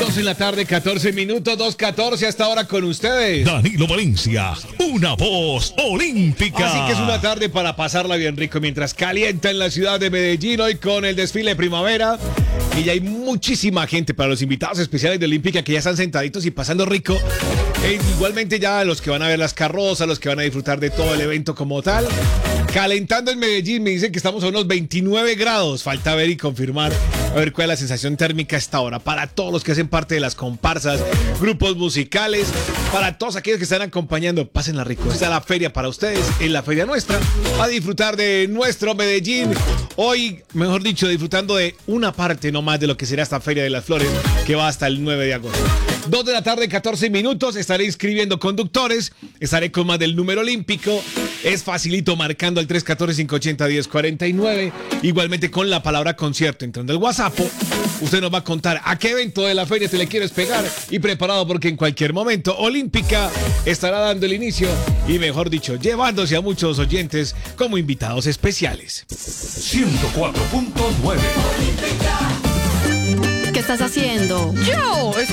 2 de la tarde, 14 minutos, 2:14 hasta ahora con ustedes. Danilo Valencia, una voz olímpica. Así que es una tarde para pasarla bien rico mientras calienta en la ciudad de Medellín hoy con el desfile de primavera. Y ya hay muchísima gente para los invitados especiales de Olímpica que ya están sentaditos y pasando rico. Igualmente ya los que van a ver las carrozas, los que van a disfrutar de todo el evento como tal. Calentando en Medellín, me dicen que estamos a unos 29 grados. Falta ver y confirmar a ver cuál es la sensación térmica a esta hora. Para todos los que hacen parte de las comparsas, grupos musicales, para todos aquellos que están acompañando, pásenla rico. Esta es la feria para ustedes, en la feria nuestra, a disfrutar de nuestro Medellín. Hoy, mejor dicho, disfrutando de una parte nomás de lo que será esta Feria de las Flores, que va hasta el 9 de agosto. 2 de la tarde, 14 minutos, estaré inscribiendo conductores, estaré con más del número olímpico, es facilito marcando al 314-580-1049, igualmente con la palabra concierto, entrando al WhatsApp, usted nos va a contar a qué evento de la feria te le quieres pegar y preparado porque en cualquier momento Olímpica estará dando el inicio y mejor dicho, llevándose a muchos oyentes como invitados especiales. 104.9. ¿Qué estás haciendo? Yo,